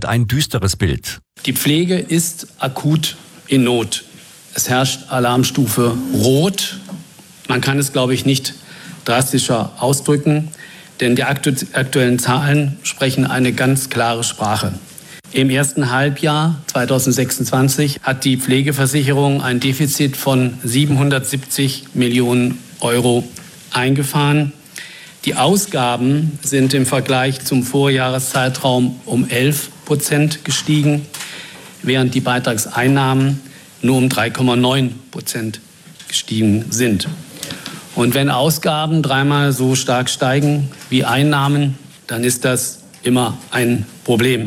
malt ein düsteres Bild. Die Pflege ist akut in Not. Es herrscht Alarmstufe Rot. Man kann es, glaube ich, nicht drastischer ausdrücken, denn die aktuellen Zahlen sprechen eine ganz klare Sprache. Im ersten Halbjahr 2026 hat die Pflegeversicherung ein Defizit von 770 Millionen Euro eingefahren. Die Ausgaben sind im Vergleich zum Vorjahreszeitraum um 11% gestiegen, während die Beitragseinnahmen nur um 3,9% gestiegen sind. Und wenn Ausgaben dreimal so stark steigen wie Einnahmen, dann ist das immer ein Problem.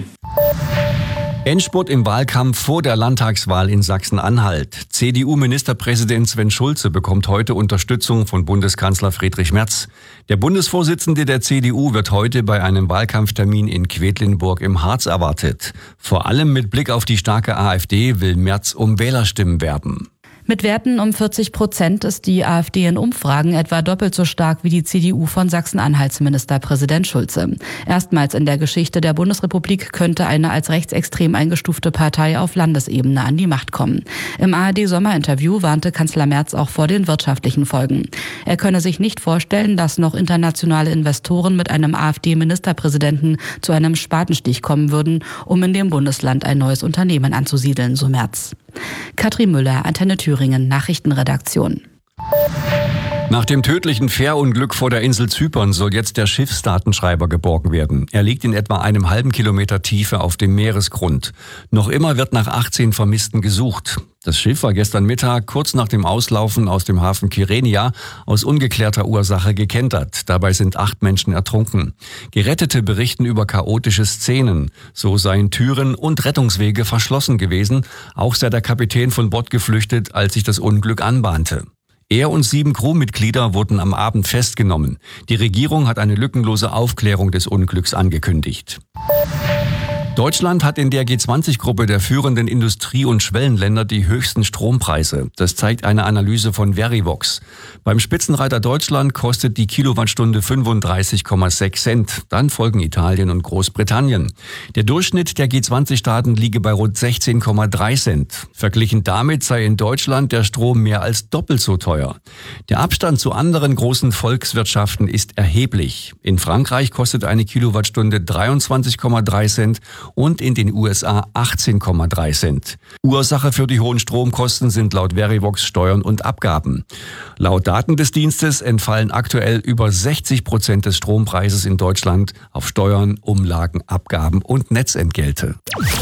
Endspurt im Wahlkampf vor der Landtagswahl in Sachsen-Anhalt. CDU-Ministerpräsident Sven Schulze bekommt heute Unterstützung von Bundeskanzler Friedrich Merz. Der Bundesvorsitzende der CDU wird heute bei einem Wahlkampftermin in Quedlinburg im Harz erwartet. Vor allem mit Blick auf die starke AfD will Merz um Wählerstimmen werben. Mit Werten um 40% ist die AfD in Umfragen etwa doppelt so stark wie die CDU von Sachsen-Anhalts Ministerpräsident Schulze. Erstmals in der Geschichte der Bundesrepublik könnte eine als rechtsextrem eingestufte Partei auf Landesebene an die Macht kommen. Im ARD-Sommerinterview warnte Kanzler Merz auch vor den wirtschaftlichen Folgen. Er könne sich nicht vorstellen, dass noch internationale Investoren mit einem AfD-Ministerpräsidenten zu einem Spatenstich kommen würden, um in dem Bundesland ein neues Unternehmen anzusiedeln, so Merz. Katrin Müller, Antenne Thüringen, Nachrichtenredaktion. Nach dem tödlichen Fährunglück vor der Insel Zypern soll jetzt der Schiffsdatenschreiber geborgen werden. Er liegt in etwa einem halben Kilometer Tiefe auf dem Meeresgrund. Noch immer wird nach 18 Vermissten gesucht. Das Schiff war gestern Mittag kurz nach dem Auslaufen aus dem Hafen Kyrenia aus ungeklärter Ursache gekentert. Dabei sind 8 Menschen ertrunken. Gerettete berichten über chaotische Szenen. So seien Türen und Rettungswege verschlossen gewesen. Auch sei der Kapitän von Bord geflüchtet, als sich das Unglück anbahnte. Er und 7 Crewmitglieder wurden am Abend festgenommen. Die Regierung hat eine lückenlose Aufklärung des Unglücks angekündigt. Deutschland hat in der G20-Gruppe der führenden Industrie- und Schwellenländer die höchsten Strompreise. Das zeigt eine Analyse von Verivox. Beim Spitzenreiter Deutschland kostet die Kilowattstunde 35,6 Cent. Dann folgen Italien und Großbritannien. Der Durchschnitt der G20-Staaten liege bei rund 16,3 Cent. Verglichen damit sei in Deutschland der Strom mehr als doppelt so teuer. Der Abstand zu anderen großen Volkswirtschaften ist erheblich. In Frankreich kostet eine Kilowattstunde 23,3 Cent und in den USA 18,3 Cent. Ursache für die hohen Stromkosten sind laut Verivox Steuern und Abgaben. Laut Daten des Dienstes entfallen aktuell über 60% des Strompreises in Deutschland auf Steuern, Umlagen, Abgaben und Netzentgelte.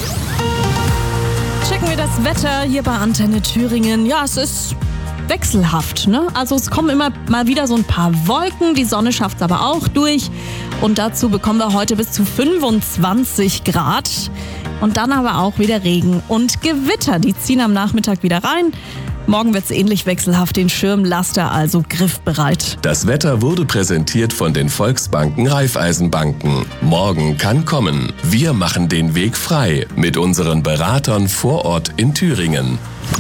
Checken wir das Wetter hier bei Antenne Thüringen. Ja, es ist wechselhaft, ne? Also es kommen immer mal wieder so ein paar Wolken, die Sonne schafft es aber auch durch. Und dazu bekommen wir heute bis zu 25 Grad. Und dann aber auch wieder Regen und Gewitter. Die ziehen am Nachmittag wieder rein. Morgen wird es ähnlich wechselhaft, den Schirm lasst er also griffbereit. Das Wetter wurde präsentiert von den Volksbanken Raiffeisenbanken. Morgen kann kommen. Wir machen den Weg frei mit unseren Beratern vor Ort in Thüringen.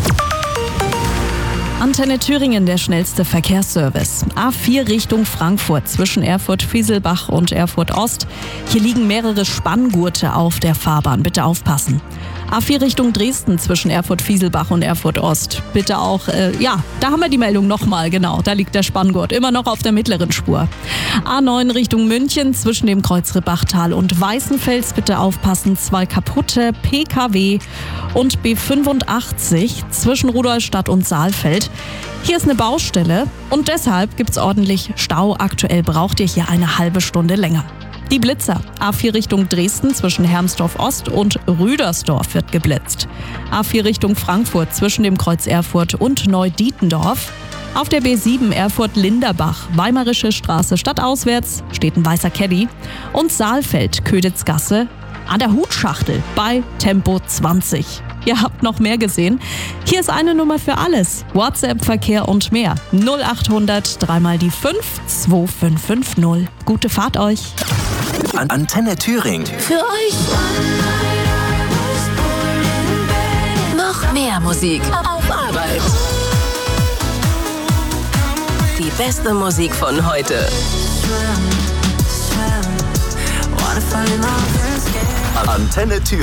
Antenne Thüringen, der schnellste Verkehrsservice. A4 Richtung Frankfurt zwischen Erfurt-Fieselbach und Erfurt-Ost. Hier liegen mehrere Spanngurte auf der Fahrbahn. Bitte aufpassen. A4 Richtung Dresden zwischen Erfurt-Fieselbach und Erfurt-Ost. Bitte auch, da haben wir die Meldung nochmal, genau. Da liegt der Spanngurt, immer noch auf der mittleren Spur. A9 Richtung München zwischen dem Kreuz Ribbachtal und Weißenfels. Bitte aufpassen, 2 kaputte Pkw. Und B85 zwischen Rudolstadt und Saalfeld. Hier ist eine Baustelle und deshalb gibt's ordentlich Stau. Aktuell braucht ihr hier eine halbe Stunde länger. Die Blitzer. A4 Richtung Dresden zwischen Hermsdorf Ost und Rüdersdorf wird geblitzt. A4 Richtung Frankfurt zwischen dem Kreuz Erfurt und Neudietendorf. Auf der B7 Erfurt-Linderbach, Weimarische Straße stadtauswärts, steht ein weißer Caddy. Und Saalfeld-Köditzgasse an der Hutschachtel bei Tempo 20. Ihr habt noch mehr gesehen. Hier ist eine Nummer für alles. WhatsApp-Verkehr und mehr. 0800 3 mal die 5 2550. Gute Fahrt euch. Antenne Thüringen. Für euch. Noch mehr Musik auf Arbeit. Die beste Musik von heute. Antenne Thüringen.